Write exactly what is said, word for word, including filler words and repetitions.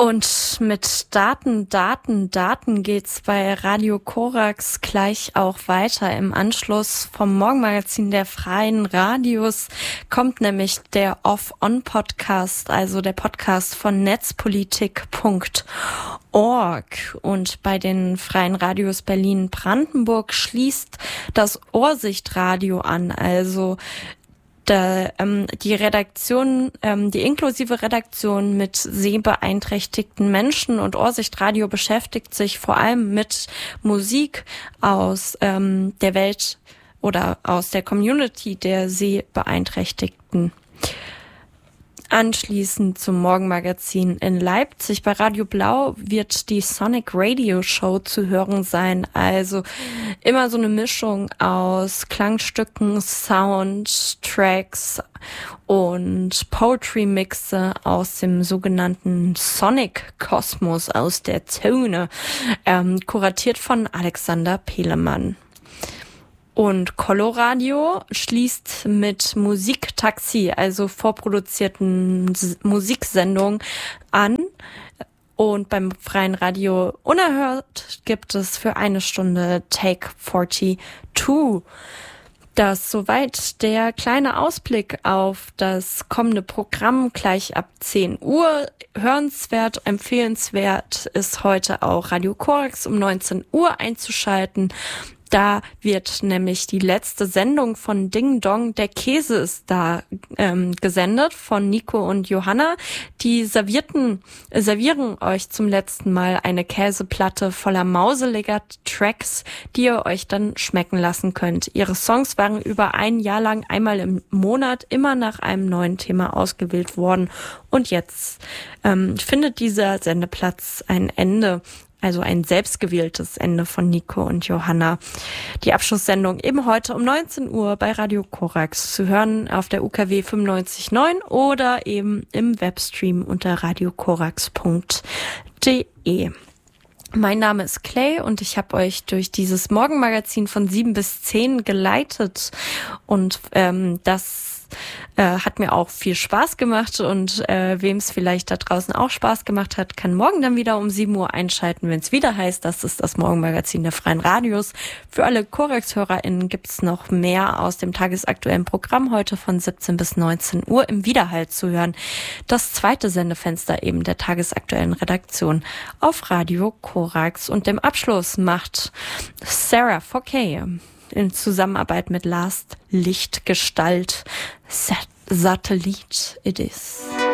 Und mit Daten, Daten, Daten geht's bei Radio Korax gleich auch weiter. Im Anschluss vom Morgenmagazin der Freien Radios kommt nämlich der Off-On-Podcast, also der Podcast von netzpolitik punkt org. Und bei den Freien Radios Berlin-Brandenburg schließt das Ohrsichtradio an, also Da, ähm, die Redaktion, ähm, die inklusive Redaktion mit sehbeeinträchtigten Menschen und Ohrsichtradio beschäftigt sich vor allem mit Musik aus ähm, der Welt oder aus der Community der Sehbeeinträchtigten. Anschließend zum Morgenmagazin in Leipzig bei Radio Blau wird die Sonic Radio Show zu hören sein. Also immer so eine Mischung aus Klangstücken, Soundtracks und Poetry-Mixe aus dem sogenannten Sonic-Kosmos, aus der Zone, ähm, kuratiert von Alexander Pelemann. Und Coloradio schließt mit Musiktaxi, also vorproduzierten S- Musiksendungen, an. Und beim Freien Radio Unerhört gibt es für eine Stunde Take zweiundvierzig. Das soweit der kleine Ausblick auf das kommende Programm gleich ab zehn Uhr. Hörenswert, empfehlenswert ist heute auch Radio Korax um neunzehn Uhr einzuschalten. Da wird nämlich die letzte Sendung von Ding Dong, der Käse ist da, ähm, gesendet von Nico und Johanna. Die servierten, äh, servieren euch zum letzten Mal eine Käseplatte voller mauseliger Tracks, die ihr euch dann schmecken lassen könnt. Ihre Songs waren über ein Jahr lang einmal im Monat immer nach einem neuen Thema ausgewählt worden. Und jetzt ähm, findet dieser Sendeplatz ein Ende. Also ein selbstgewähltes Ende von Nico und Johanna. Die Abschlusssendung eben heute um neunzehn Uhr bei Radio Korax zu hören auf der U K W fünfundneunzig Komma neun oder eben im Webstream unter radiokorax punkt de. Mein Name ist Clay und ich habe euch durch dieses Morgenmagazin von sieben bis zehn geleitet und ähm, das Äh, hat mir auch viel Spaß gemacht und äh, wem es vielleicht da draußen auch Spaß gemacht hat, kann morgen dann wieder um sieben Uhr einschalten, wenn es wieder heißt, das ist das Morgenmagazin der Freien Radios. Für alle Korax-HörerInnen gibt's noch mehr aus dem tagesaktuellen Programm heute von siebzehn bis neunzehn Uhr im Wiederhalt zu hören. Das zweite Sendefenster eben der tagesaktuellen Redaktion auf Radio Korax. Und im Abschluss macht Sarah four K in Zusammenarbeit mit Last Lichtgestalt Sat- Satellit It Is.